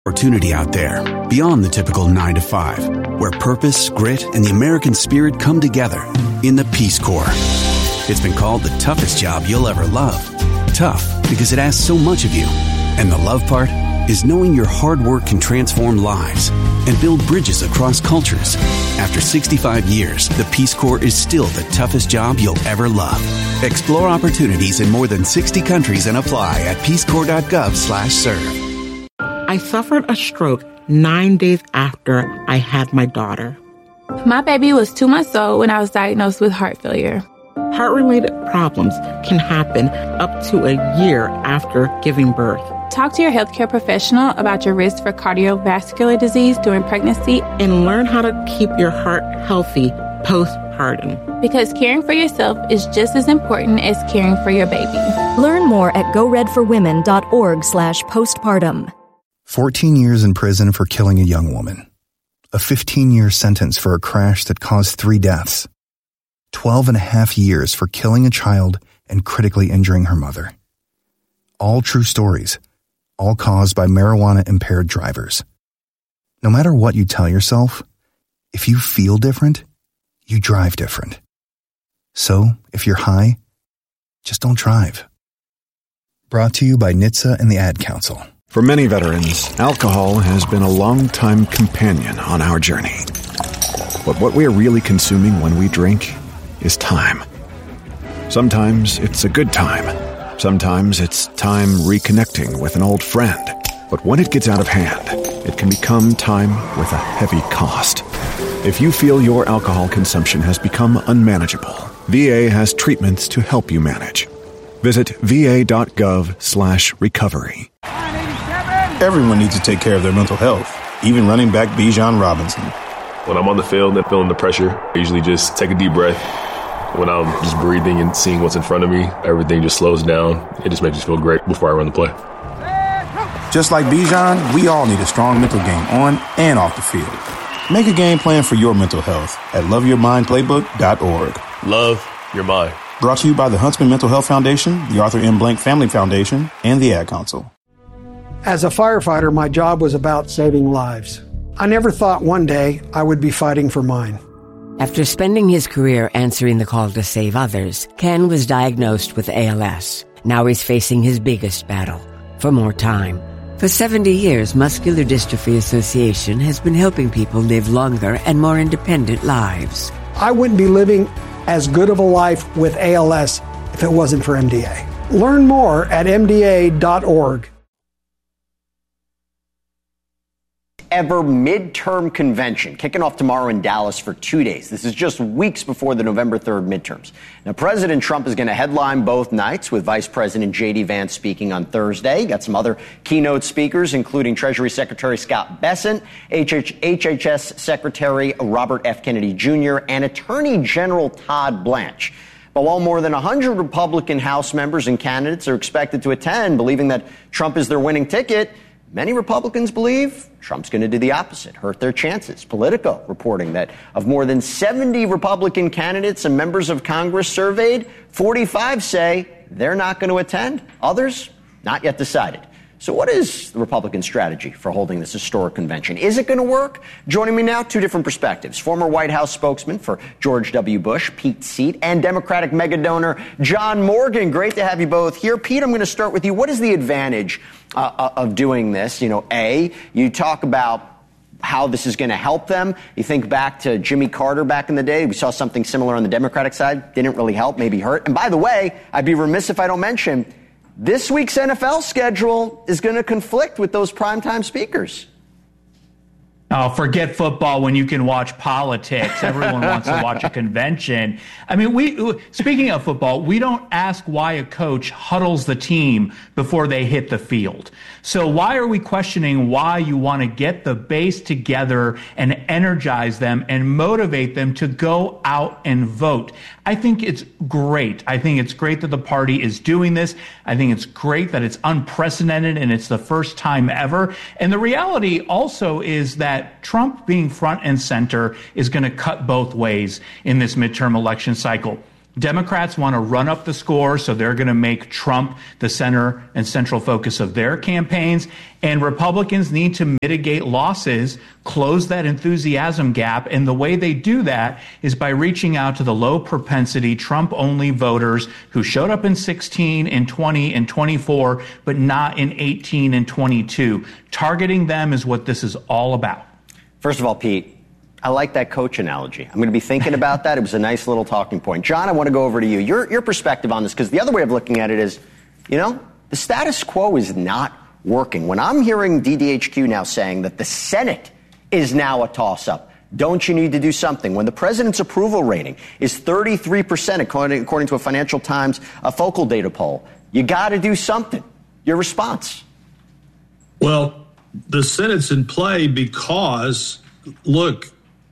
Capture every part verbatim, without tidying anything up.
Opportunity out there, beyond the typical nine to five, where purpose, grit, and the American spirit come together in the Peace Corps. It's been called the toughest job you'll ever love. Tough because it asks so much of you. And the love part is knowing your hard work can transform lives and build bridges across cultures. After sixty-five years, the Peace Corps is still the toughest job you'll ever love. Explore opportunities in more than sixty countries and apply at peacecorps.gov slash serve. I suffered a stroke nine days after I had my daughter. My baby was two months old when I was diagnosed with heart failure. Heart-related problems can happen up to a year after giving birth. Talk to your healthcare professional about your risk for cardiovascular disease during pregnancy and learn how to keep your heart healthy postpartum. Because caring for yourself is just as important as caring for your baby. Learn more at goredforwomen.org slash postpartum. fourteen years in prison for killing a young woman. A fifteen-year sentence for a crash that caused three deaths. twelve and a half years for killing a child and critically injuring her mother. All true stories, all caused by marijuana-impaired drivers. No matter what you tell yourself, if you feel different, you drive different. So, if you're high, just don't drive. Brought to you by N H T S A and the Ad Council. For many veterans, alcohol has been a long-time companion on our journey. But what we are really consuming when we drink is time. Sometimes it's a good time. Sometimes it's time reconnecting with an old friend. But when it gets out of hand, it can become time with a heavy cost. If you feel your alcohol consumption has become unmanageable, V A has treatments to help you manage. Visit va.gov slash recovery. Everyone needs to take care of their mental health, even running back Bijan Robinson. When I'm on the field and feeling the pressure, I usually just take a deep breath. When I'm just breathing and seeing what's in front of me, everything just slows down. It just makes me feel great before I run the play. Just like Bijan, we all need a strong mental game on and off the field. Make a game plan for your mental health at love your mind playbook dot org. Love your mind. Brought to you by the Huntsman Mental Health Foundation, the Arthur M. Blank Family Foundation, and the Ad Council. As a firefighter, my job was about saving lives. I never thought one day I would be fighting for mine. After spending his career answering the call to save others, Ken was diagnosed with A L S. Now he's facing his biggest battle, for more time. For seventy years, Muscular Dystrophy Association has been helping people live longer and more independent lives. I wouldn't be living as good of a life with A L S if it wasn't for M D A. Learn more at M D A dot org. Ever midterm convention kicking off tomorrow in Dallas for two days. This is just weeks before the November third midterms. Now, President Trump is going to headline both nights with Vice President J D. Vance speaking on Thursday. Got some other keynote speakers, including Treasury Secretary Scott Bessent, H H S Secretary Robert F. Kennedy Junior, and Attorney General Todd Blanche. But while more than one hundred Republican House members and candidates are expected to attend, believing that Trump is their winning ticket, many Republicans believe Trump's going to do the opposite, hurt their chances. Politico reporting that of more than seventy Republican candidates and members of Congress surveyed, forty-five say they're not going to attend. Others, not yet decided. So what is the Republican strategy for holding this historic convention? Is it going to work? Joining me now, two different perspectives. Former White House spokesman for George W. Bush, Pete Seat, and Democratic mega donor John Morgan. Great to have you both here. Pete, I'm going to start with you. What is the advantage uh, of doing this? You know, A, you talk about how this is going to help them. You think back to Jimmy Carter back in the day. We saw something similar on the Democratic side. Didn't really help, maybe hurt. And by the way, I'd be remiss if I don't mention this week's N F L schedule is going to conflict with those primetime speakers. Oh, forget football when you can watch politics. Everyone wants to watch a convention. I mean, we, speaking of football, we don't ask why a coach huddles the team before they hit the field. So why are we questioning why you want to get the base together and energize them and motivate them to go out and vote? I think it's great. I think it's great that the party is doing this. I think it's great that it's unprecedented and it's the first time ever. And the reality also is that Trump being front and center is going to cut both ways in this midterm election cycle. Democrats want to run up the score, so they're going to make Trump the center and central focus of their campaigns. And Republicans need to mitigate losses, close that enthusiasm gap. And the way they do that is by reaching out to the low propensity Trump-only voters who showed up in sixteen, in twenty, and twenty-four, but not in eighteen and twenty-two. Targeting them is what this is all about. First of all, Pete, I like that coach analogy. I'm going to be thinking about that. It was a nice little talking point. John, I want to go over to you. Your, your perspective on this, because the other way of looking at it is, you know, the status quo is not working. When I'm hearing D D H Q now saying that the Senate is now a toss-up, don't you need to do something? When the president's approval rating is thirty-three percent, according, according to a Financial Times a focal data poll, you got to do something. Your response? Well, the Senate's in play because, look,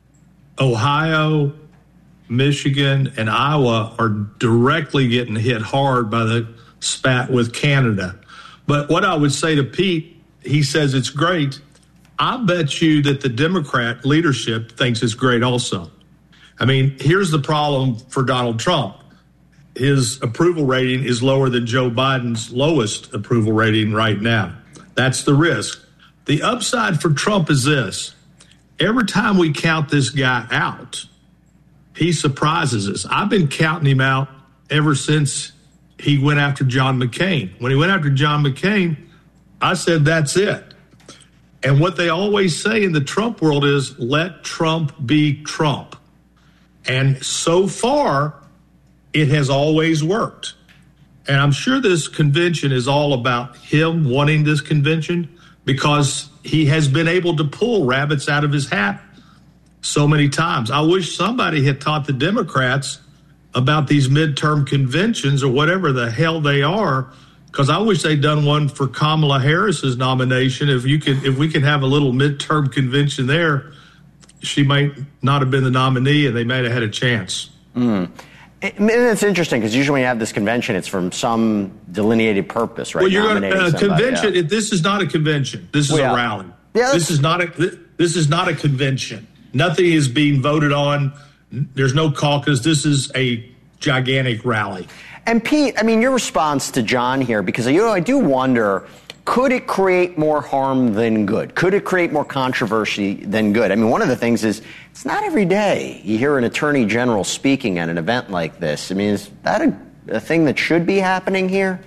Ohio, Michigan, and Iowa are directly getting hit hard by the spat with Canada. But what I would say to Pete, he says it's great. I bet you that the Democrat leadership thinks it's great also. I mean, here's the problem for Donald Trump. His approval rating is lower than Joe Biden's lowest approval rating right now. That's the risk. The upside for Trump is this. Every time we count this guy out, he surprises us. I've been counting him out ever since he went after John McCain. When he went after John McCain, I said, that's it. And what they always say in the Trump world is, let Trump be Trump. And so far, it has always worked. And I'm sure this convention is all about him wanting this convention because he has been able to pull rabbits out of his hat so many times. I wish somebody had taught the Democrats about these midterm conventions or whatever the hell they are, because I wish they'd done one for Kamala Harris's nomination. If you could, if we could have a little midterm convention there, she might not have been the nominee and they might have had a chance. Mm. It's interesting because usually when you have this convention, it's from some delineated purpose, right? Well, you're going to uh, convention. Yeah. This is not a convention. This is well, yeah. a rally. Yeah, this is not a. This is not a convention. Nothing is being voted on. There's no caucus. This is a gigantic rally. And Pete, I mean, your response to John here, because you know, I do wonder. Could it create more harm than good? Could it create more controversy than good? I mean, one of the things is it's not every day you hear an attorney general speaking at an event like this. I mean, is that a, a thing that should be happening here?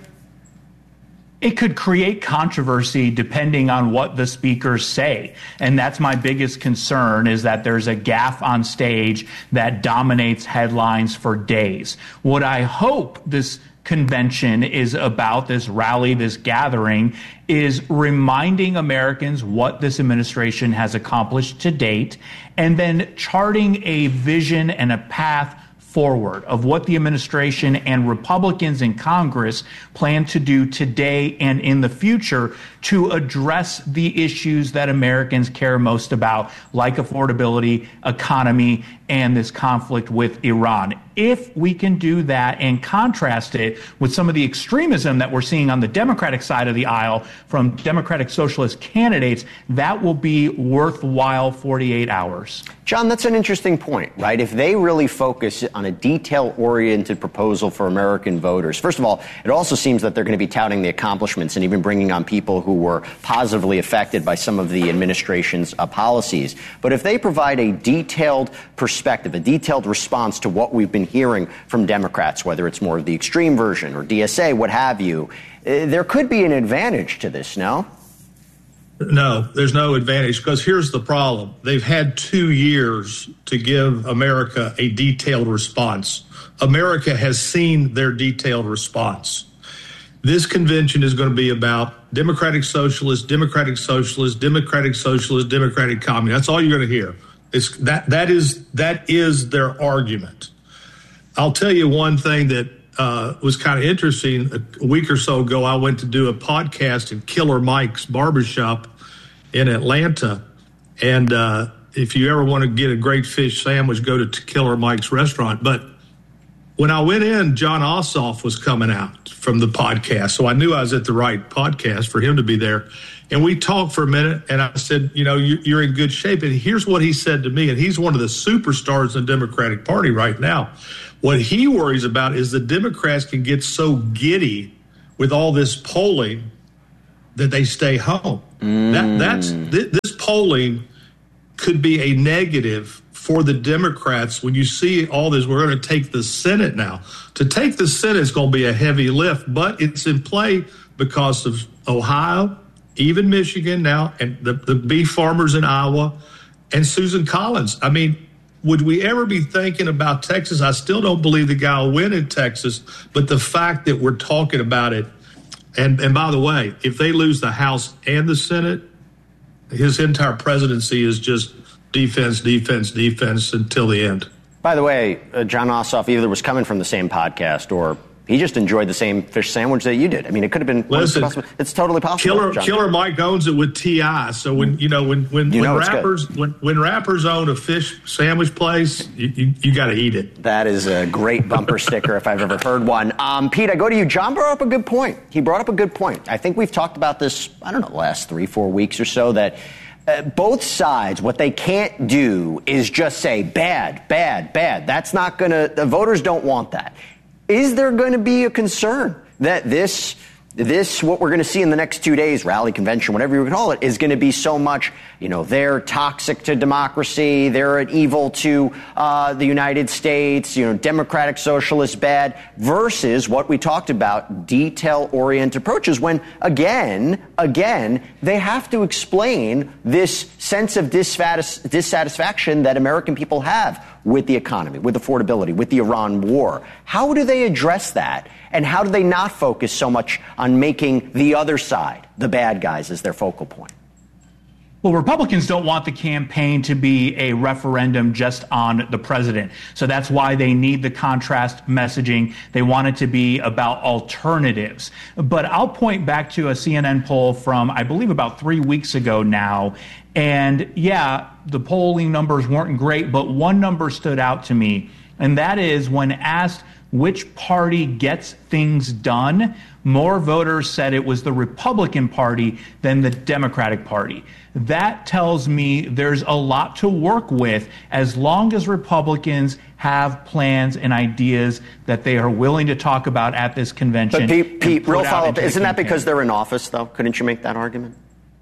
It could create controversy depending on what the speakers say. And that's my biggest concern, is that there's a gaffe on stage that dominates headlines for days. What I hope this convention is about, this rally, this gathering, is reminding Americans what this administration has accomplished to date, and then charting a vision and a path forward of what the administration and Republicans in Congress plan to do today and in the future to address the issues that Americans care most about, like affordability, economy, and this conflict with Iran. If we can do that and contrast it with some of the extremism that we're seeing on the Democratic side of the aisle from Democratic Socialist candidates, that will be worthwhile forty-eight hours. John, that's an interesting point, right? If they really focus on a detail-oriented proposal for American voters, first of all, it also seems that they're going to be touting the accomplishments and even bringing on people who were positively affected by some of the administration's uh, policies. But if they provide a detailed perspective, a detailed response to what we've been hearing from Democrats, whether it's more of the extreme version or D S A, what have you, uh, there could be an advantage to this, no? No, there's no advantage, because here's the problem. They've had two years to give America a detailed response. America has seen their detailed response. This convention is going to be about Democratic Socialists, Democratic Socialists, Democratic Socialists, Democratic Communists. That's all you're going to hear. It's that that is that is their argument. I'll tell you one thing that uh, was kind of interesting. A week or so ago, I went to do a podcast at Killer Mike's Barbershop in Atlanta. And uh, if you ever want to get a great fish sandwich, go to Killer Mike's restaurant. But when I went in, John Ossoff was coming out from the podcast. So I knew I was at the right podcast for him to be there. And we talked for a minute, and I said, you know, you're in good shape. And here's what he said to me, and he's one of the superstars in the Democratic Party right now. What he worries about is the Democrats can get so giddy with all this polling that they stay home. Mm. That, that's th- this polling could be a negative for the Democrats when you see all this. We're going to take the Senate now. To take the Senate is going to be a heavy lift, but it's in play because of Ohio, even Michigan now, and the, the beef farmers in Iowa, and Susan Collins. I mean, would we ever be thinking about Texas? I still don't believe the guy will win in Texas, but the fact that we're talking about it, and, and by the way, if they lose the House and the Senate, his entire presidency is just defense, defense, defense until the end. By the way, uh, Jon Ossoff either was coming from the same podcast or he just enjoyed the same fish sandwich that you did. I mean, it could have been. Listen, it's totally possible. Killer, Killer Mike owns it with T I. So when you know when when, you when know rappers when, when rappers own a fish sandwich place, you, you, you got to eat it. That is a great bumper sticker if I've ever heard one. Um, Pete, I go to you. John brought up a good point. He brought up a good point. I think we've talked about this. I don't know, the last three, four weeks or so that. Uh, both sides, what they can't do is just say bad, bad, bad. That's not going to, the voters don't want that. Is there going to be a concern that this, this, what we're going to see in the next two days, rally, convention, whatever you call it, is going to be so much, you know, they're toxic to democracy, they're an evil to uh, the United States, you know, democratic socialist bad, versus what we talked about, detail-oriented approaches, when, again, again, they have to explain this sense of dissatis- dissatisfaction that American people have with the economy, with affordability, with the Iran war. How do they address that? And how do they not focus so much on making the other side, the bad guys, as their focal point? Well, Republicans don't want the campaign to be a referendum just on the president. So that's why they need the contrast messaging. They want it to be about alternatives. But I'll point back to a C N N poll from, I believe, about three weeks ago now. And yeah, the polling numbers weren't great, but one number stood out to me. And that is when asked which party gets things done, more voters said it was the Republican Party than the Democratic Party. That tells me there's a lot to work with as long as Republicans have plans and ideas that they are willing to talk about at this convention. But Pete, Pete real follow-up, isn't that because they're in office, though? Couldn't you make that argument?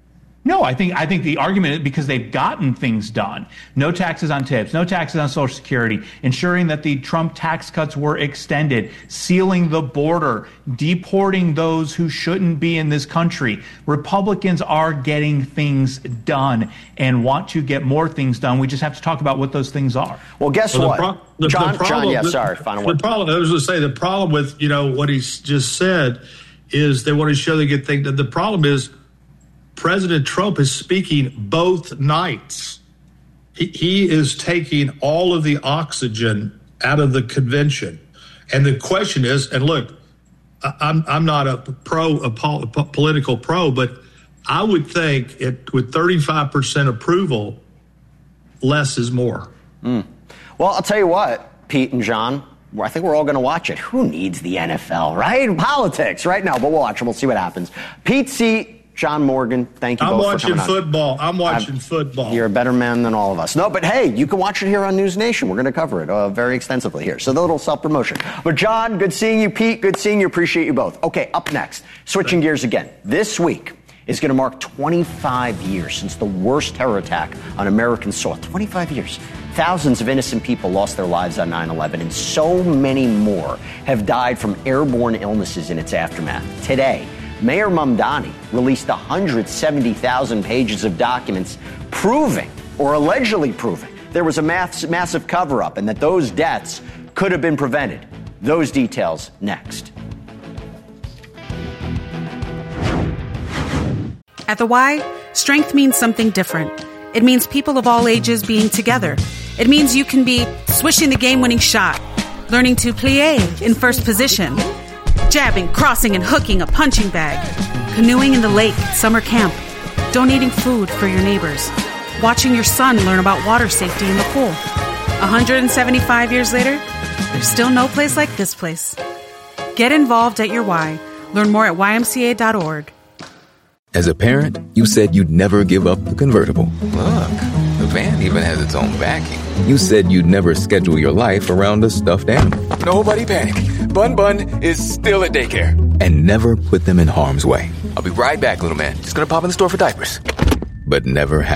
No, I think I think the argument is because they've gotten things done. No taxes on tips, no taxes on Social Security, ensuring that the Trump tax cuts were extended, sealing the border, deporting those who shouldn't be in this country. Republicans are getting things done and want to get more things done. We just have to talk about what those things are. Well, guess well, what? The pro- the, John, the problem, John, yeah, the, sorry, final the word. Problem, I was going to say, the problem with, you know, what he's just said is they want to show they get things done. The problem is, President Trump is speaking both nights. He, he is taking all of the oxygen out of the convention. And the question is, and look, I, I'm I'm not a pro, a, pol, a political pro, but I would think it, with thirty-five percent approval, less is more. Mm. Well, I'll tell you what, Pete and John, I think we're all going to watch it. Who needs the N F L, right? Politics, right? No, but we'll watch it. We'll see what happens. Pete C., John Morgan, thank you I'm both for coming on. I'm watching football. I'm watching I'm, football. You're a better man than all of us. No, but hey, you can watch it here on News Nation. We're going to cover it uh, very extensively here. So the little self-promotion. But John, good seeing you. Pete, good seeing you. Appreciate you both. Okay, up next, switching gears again. This week is going to mark twenty-five years since the worst terror attack on American soil. twenty-five years. Thousands of innocent people lost their lives on nine eleven, and so many more have died from airborne illnesses in its aftermath. Today, Mayor Mamdani released one hundred seventy thousand pages of documents proving, or allegedly proving, there was a mass, massive cover-up and that those deaths could have been prevented. Those details next. At the Y, strength means something different. It means people of all ages being together. It means you can be swishing the game-winning shot, learning to plie in first position, jabbing, crossing, and hooking a punching bag, canoeing in the lake at summer camp, donating food for your neighbors, watching your son learn about water safety in the pool. one hundred seventy-five years later, there's still no place like this place. Get involved at your Y. Learn more at Y M C A dot org. As a parent, you said you'd never give up the convertible. Look, the van even has its own backing. You said you'd never schedule your life around a stuffed animal. Nobody panic. Bun Bun is still at daycare. And never put them in harm's way. I'll be right back, little man. Just gonna pop in the store for diapers. But never